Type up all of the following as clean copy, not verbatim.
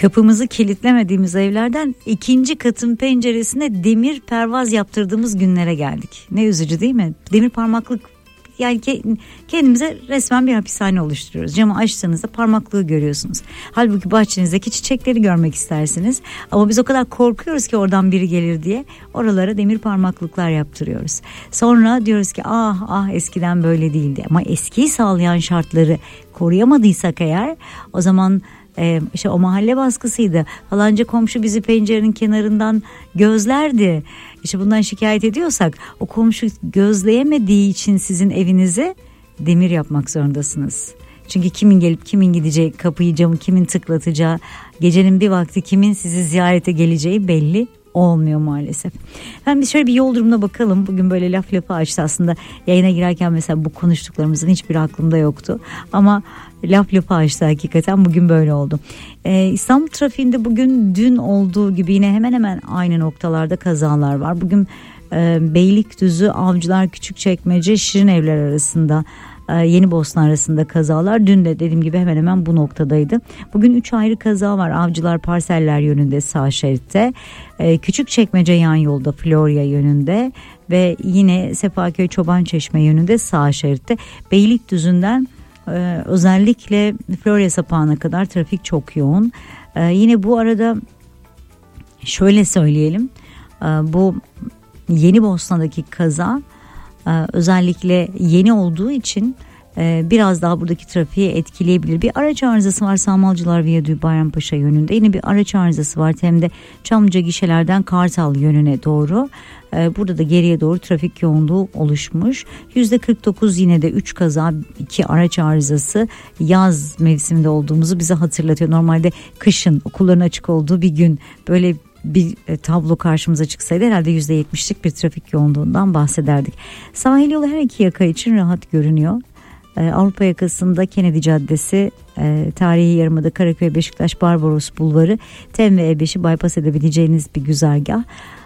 Kapımızı kilitlemediğimiz evlerden ikinci katın penceresine demir pervaz yaptırdığımız günlere geldik. Ne üzücü değil mi? Demir parmaklık, yani kendimize resmen bir hapishane oluşturuyoruz. Camı açtığınızda parmaklığı görüyorsunuz. Halbuki bahçenizdeki çiçekleri görmek istersiniz. Ama biz o kadar korkuyoruz ki oradan biri gelir diye oralara demir parmaklıklar yaptırıyoruz. Sonra diyoruz ki eskiden böyle değildi. Ama eskiyi sağlayan şartları koruyamadıysak eğer, o zaman işte o mahalle baskısıydı. Falanca komşu bizi pencerenin kenarından gözlerdi. İşte bundan şikayet ediyorsak, o komşu gözleyemediği için sizin evinize demir yapmak zorundasınız. Çünkü kimin gelip kimin gideceği, kapıyı camı kimin tıklatacağı, gecenin bir vakti kimin sizi ziyarete geleceği belli olmuyor maalesef. Ben şöyle bir yol durumuna bakalım. Bugün böyle laf lafa açtı aslında. Yayına girerken mesela bu konuştuklarımızın hiçbiri aklımda yoktu. Ama laf lafa açtı hakikaten, bugün böyle oldu. İstanbul trafiğinde bugün dün olduğu gibi yine hemen hemen aynı noktalarda kazalar var. Bugün Beylikdüzü, Avcılar, Küçükçekmece, Şirinevler arasında, Yenibosna arasında kazalar. Dün de dediğim gibi hemen hemen bu noktadaydı. Bugün 3 ayrı kaza var. Avcılar Parseller yönünde sağ şeritte, Küçükçekmece yan yolda Florya yönünde ve yine Sefaköy Çobançeşme yönünde sağ şeritte. Beylikdüzü'nden özellikle Florya sapağına kadar trafik çok yoğun. Yine bu arada şöyle söyleyelim, bu Yenibosna'daki kaza özellikle yeni olduğu için biraz daha buradaki trafiği etkileyebilir. Bir araç arızası var Samalcılar Viyadüğü Bayrampaşa yönünde. Yine bir araç arızası var hem de Çamlıca gişelerden Kartal yönüne doğru. Burada da geriye doğru trafik yoğunluğu oluşmuş. %49 yine de 3 kaza, 2 araç arızası yaz mevsiminde olduğumuzu bize hatırlatıyor. Normalde kışın okulların açık olduğu bir gün böyle bir tablo karşımıza çıksaydı herhalde %70'lik bir trafik yoğunluğundan bahsederdik. Sahil yolu her iki yaka için rahat görünüyor. Avrupa yakasında Kennedy Caddesi, tarihi yarımada Karaköy, Beşiktaş, Barbaros Bulvarı, TEM ve E5'i bypass edebileceğiniz bir güzergah.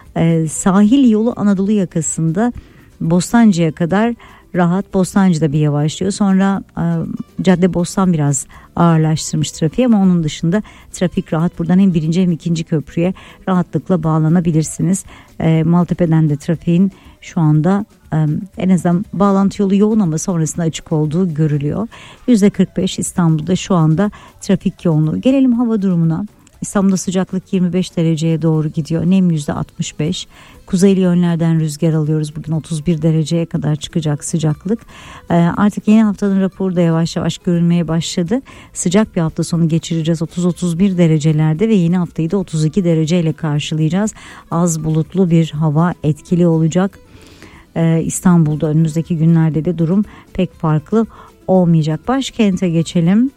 Sahil yolu Anadolu yakasında Bostancı'ya kadar rahat. Bostancı'da bir yavaşlıyor. Sonra Caddebostan biraz ağırlaştırmış trafiği ama onun dışında trafik rahat. Buradan hem birinci hem ikinci köprüye rahatlıkla bağlanabilirsiniz. Maltepe'den de trafiğin şu anda en azından bağlantı yolu yoğun ama sonrasında açık olduğu görülüyor. %45 İstanbul'da şu anda trafik yoğunluğu. Gelelim hava durumuna. İstanbul'da sıcaklık 25 dereceye doğru gidiyor. Nem %65. Kuzeyli yönlerden rüzgar alıyoruz. Bugün 31 dereceye kadar çıkacak sıcaklık. Artık yeni haftanın raporu da yavaş yavaş görünmeye başladı. Sıcak bir hafta sonu geçireceğiz. 30-31 derecelerde ve yeni haftayı da 32 dereceyle karşılayacağız. Az bulutlu bir hava etkili olacak. İstanbul'da önümüzdeki günlerde de durum pek farklı olmayacak. Başkente geçelim.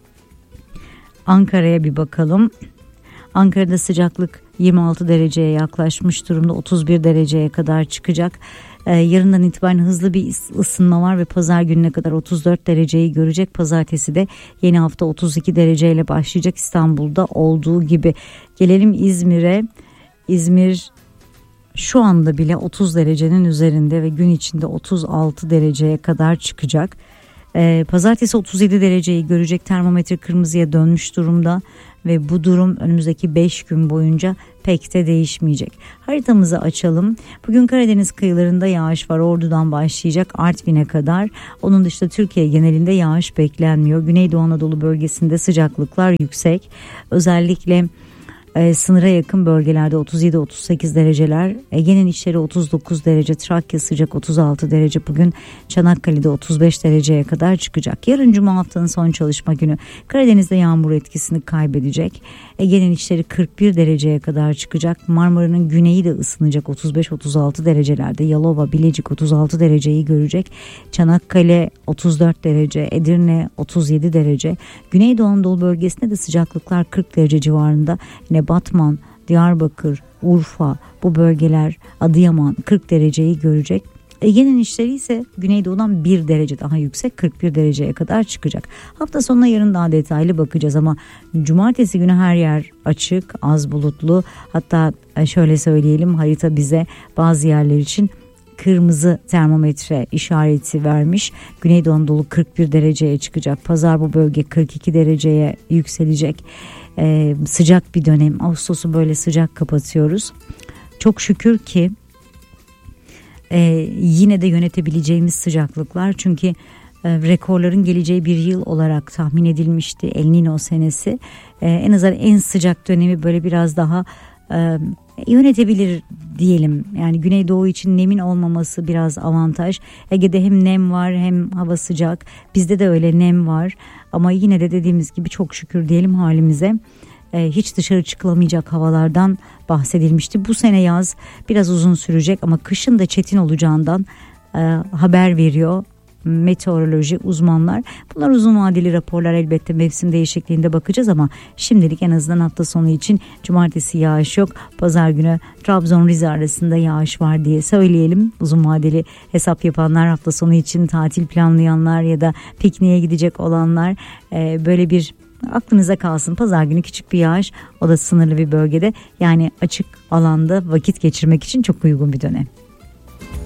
Ankara'ya bir bakalım. Ankara'da sıcaklık 26 dereceye yaklaşmış durumda, 31 dereceye kadar çıkacak. Yarından itibaren hızlı bir ısınma var ve pazar gününe kadar 34 dereceyi görecek. Pazartesi de yeni hafta 32 dereceyle başlayacak İstanbul'da olduğu gibi. Gelelim İzmir'e. İzmir şu anda bile 30 derecenin üzerinde ve gün içinde 36 dereceye kadar çıkacak. Pazartesi 37 dereceyi görecek, termometre kırmızıya dönmüş durumda ve bu durum önümüzdeki 5 gün boyunca pek de değişmeyecek. Haritamızı açalım. Bugün Karadeniz kıyılarında yağış var. Ordu'dan başlayacak Artvin'e kadar. Onun dışında Türkiye genelinde yağış beklenmiyor. Güneydoğu Anadolu bölgesinde sıcaklıklar yüksek. Özellikle sınıra yakın bölgelerde 37-38 dereceler, Ege'nin içleri 39 derece, Trakya sıcak 36 derece, bugün Çanakkale'de 35 dereceye kadar çıkacak. Yarın Cuma haftanın son çalışma günü. Karadeniz'de yağmur etkisini kaybedecek. Ege'nin içleri 41 dereceye kadar çıkacak. Marmara'nın güneyi de ısınacak 35-36 derecelerde. Yalova, Bilecik 36 dereceyi görecek. Çanakkale 34 derece, Edirne 37 derece. Güneydoğu Anadolu bölgesinde de sıcaklıklar 40 derece civarında. Yine Batman, Diyarbakır, Urfa, bu bölgeler, Adıyaman 40 dereceyi görecek. Ege'nin içleri ise Güneydoğu'dan 1 derece daha yüksek, 41 dereceye kadar çıkacak. Hafta sonuna yarın daha detaylı bakacağız ama cumartesi günü her yer açık, az bulutlu. Hatta şöyle söyleyelim, harita bize bazı yerler için kırmızı termometre işareti vermiş. Güneydoğu Anadolu 41 dereceye çıkacak. Pazar bu bölge 42 dereceye yükselecek. Sıcak bir dönem. Ağustos'u böyle sıcak kapatıyoruz. Çok şükür ki yine de yönetebileceğimiz sıcaklıklar. Çünkü rekorların geleceği bir yıl olarak tahmin edilmişti El Niño senesi. En azından en sıcak dönemi böyle biraz daha yönetebilir diyelim. Yani Güneydoğu için nemin olmaması biraz avantaj. Ege'de hem nem var hem hava sıcak. Bizde de öyle nem var. Ama yine de dediğimiz gibi çok şükür diyelim halimize. Hiç dışarı çıkılamayacak havalardan bahsedilmişti. Bu sene yaz biraz uzun sürecek ama kışın da çetin olacağından haber veriyor meteoroloji uzmanlar. Bunlar uzun vadeli raporlar, elbette mevsim değişikliğinde bakacağız ama şimdilik en azından hafta sonu için cumartesi yağış yok. Pazar günü Trabzon-Rize arasında yağış var diye söyleyelim. Uzun vadeli hesap yapanlar, hafta sonu için tatil planlayanlar ya da pikniğe gidecek olanlar böyle bir aklınıza kalsın. Pazar günü küçük bir yağış, o da sınırlı bir bölgede, yani açık alanda vakit geçirmek için çok uygun bir dönem.